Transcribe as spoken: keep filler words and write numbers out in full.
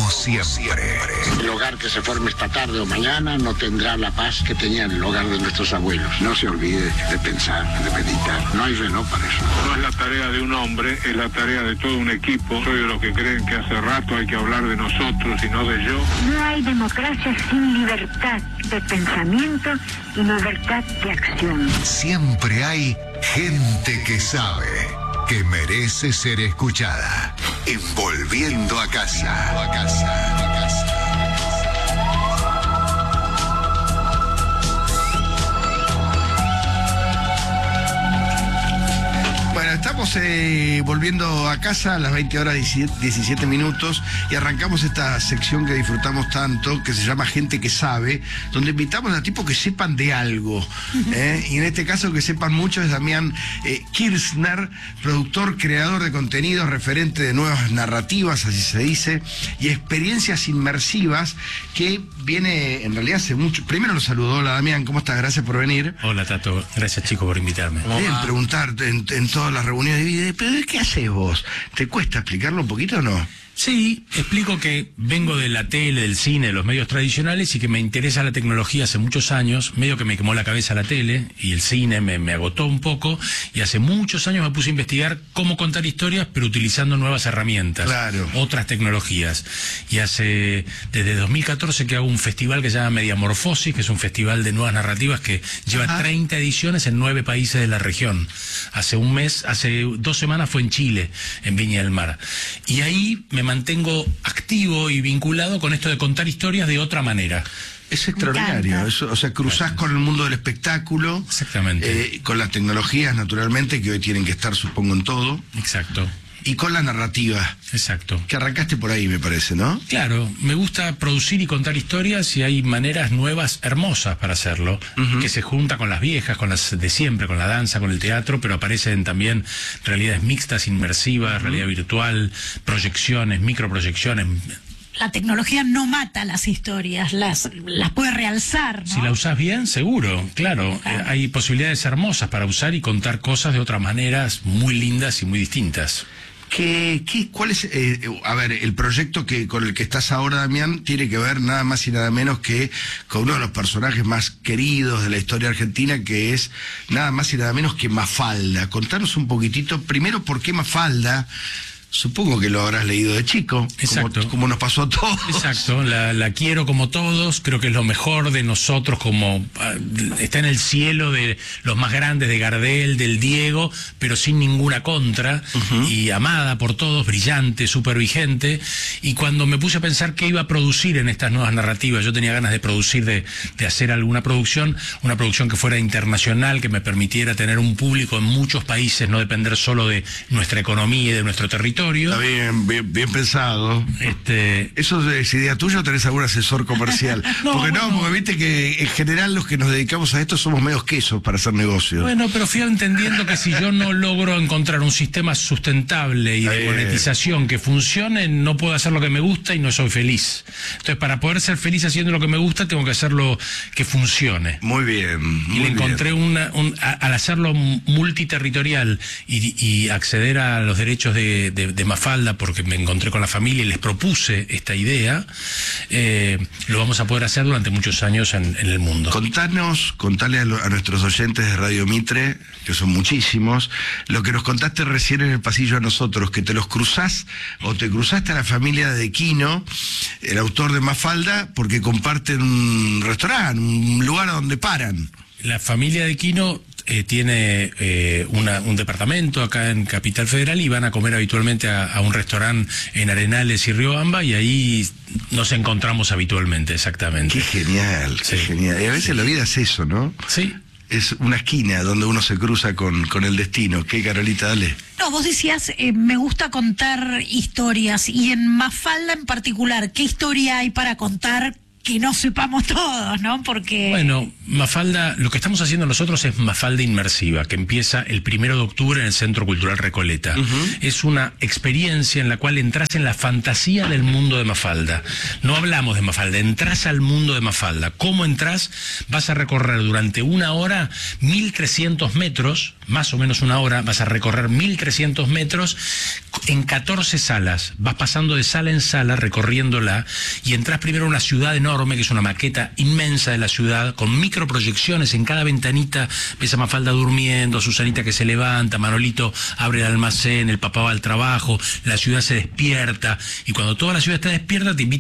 como siempre. El hogar que se forme esta tarde o mañana no tendrá la paz que tenían el hogar de nuestros abuelos. No se olvide de pensar, de meditar. No hay reloj para eso. No es la tarea de un hombre, es la tarea de todo un equipo. Soy de los que creen que hace rato hay que hablar de nosotros y no de yo. No hay democracia sin libertad de pensamiento y libertad de acción. Siempre hay gente que sabe, que merece ser escuchada. Envolviendo a casa. A casa. A casa. Bueno, estamos eh, volviendo a casa a las veinte horas diecisiete minutos y arrancamos esta sección que disfrutamos tanto, que se llama Gente que Sabe, donde invitamos a tipos que sepan de algo. ¿eh? Y en este caso que sepan mucho es Damián eh, Kirchner, productor, creador de contenidos, referente de nuevas narrativas, así se dice, y experiencias inmersivas, que viene en realidad hace mucho. Primero lo saludó. Hola Damián, ¿cómo estás? Gracias por venir. Hola Tato, gracias chicos por invitarme. Bien, preguntarte en, en todas las reuniones de vida, pero ¿qué haces vos? ¿Te cuesta explicarlo un poquito o no? Sí, explico que vengo de la tele, del cine, de los medios tradicionales y que me interesa la tecnología hace muchos años, medio que me quemó la cabeza la tele y el cine me, me agotó un poco y hace muchos años me puse a investigar cómo contar historias pero utilizando nuevas herramientas, claro, otras tecnologías. Y hace, desde dos mil catorce que hago un festival que se llama Mediamorfosis, que es un festival de nuevas narrativas que lleva Ajá. treinta ediciones en nueve países de la región. Hace un mes, hace dos semanas fue en Chile, en Viña del Mar. Y ahí me mantengo activo y vinculado con esto de contar historias de otra manera. Es extraordinario, eso, o sea, cruzás con el mundo del espectáculo. Exactamente. Eh, con las tecnologías, naturalmente, que hoy tienen que estar, supongo, en todo. Exacto. Y con la narrativa. Exacto. Que arrancaste por ahí, me parece, ¿no? Claro, me gusta producir y contar historias y hay maneras nuevas, hermosas para hacerlo, uh-huh. que se junta con las viejas, con las de siempre, con la danza, con el teatro, pero aparecen también realidades mixtas, inmersivas, uh-huh. realidad virtual, proyecciones, microproyecciones. La tecnología no mata las historias, las, las puede realzar, ¿no? Si la usás bien, seguro, claro. claro. Eh, hay posibilidades hermosas para usar y contar cosas de otras maneras muy lindas y muy distintas. ¿Qué, qué, ¿Cuál es, eh, a ver, el proyecto que con el que estás ahora, Damián, tiene que ver nada más y nada menos que con uno de los personajes más queridos de la historia argentina, que es nada más y nada menos que Mafalda? Contanos un poquitito, primero, ¿por qué Mafalda? Supongo que lo habrás leído de chico, exacto, como, como nos pasó a todos. Exacto, la, la quiero como todos, creo que es lo mejor de nosotros, como uh, está en el cielo de los más grandes, de Gardel, del Diego, pero sin ninguna contra, uh-huh. y amada por todos, brillante, súper vigente. Y cuando me puse a pensar qué iba a producir en estas nuevas narrativas, yo tenía ganas de producir, de, de hacer alguna producción, una producción que fuera internacional, que me permitiera tener un público en muchos países, no depender solo de nuestra economía y de nuestro territorio. Está bien, bien, bien pensado. Este... ¿Eso es idea tuya o tenés algún asesor comercial? no, porque no, bueno. porque viste que en general los que nos dedicamos a esto somos medios quesos para hacer negocios. Bueno, pero fui entendiendo que si yo no logro encontrar un sistema sustentable y de bien. monetización que funcione, no puedo hacer lo que me gusta y no soy feliz. Entonces, para poder ser feliz haciendo lo que me gusta, tengo que hacerlo que funcione. Muy bien. Muy y le encontré bien. una... Un, a, al hacerlo multiterritorial y, y acceder a los derechos de, de de Mafalda, porque me encontré con la familia y les propuse esta idea, eh, lo vamos a poder hacer durante muchos años en, en el mundo. Contanos, contale a, lo, a nuestros oyentes de Radio Mitre, que son muchísimos, lo que nos contaste recién en el pasillo a nosotros, que te los cruzás, o te cruzaste a la familia de Quino, el autor de Mafalda, porque comparten un restaurante, un lugar donde paran. La familia de Quino eh, tiene eh, una, un departamento acá en Capital Federal y van a comer habitualmente a, a un restaurante en Arenales y Riobamba, y ahí nos encontramos habitualmente, exactamente. Qué genial, sí. qué genial. Y a veces sí. la vida es eso, ¿no? Sí. Es una esquina donde uno se cruza con, con el destino. ¿Qué, Carolita? Dale. No, vos decías, eh, me gusta contar historias, y en Mafalda en particular, ¿qué historia hay para contar que no sepamos todos, ¿no? Porque... Bueno, Mafalda, lo que estamos haciendo nosotros es Mafalda Inmersiva, que empieza el primero de octubre en el Centro Cultural Recoleta. Uh-huh. Es una experiencia en la cual entras en la fantasía del mundo de Mafalda. No hablamos de Mafalda, entras al mundo de Mafalda. ¿Cómo entras? Vas a recorrer durante una hora mil trescientos metros más o menos una hora, vas a recorrer mil trescientos metros en catorce salas. Vas pasando de sala en sala, recorriéndola, y entras primero a una ciudad enorme, que es una maqueta inmensa de la ciudad, con microproyecciones en cada ventanita. Ves a Mafalda durmiendo, a Susanita que se levanta, Manolito abre el almacén, el papá va al trabajo, la ciudad se despierta, y cuando toda la ciudad está despierta te invita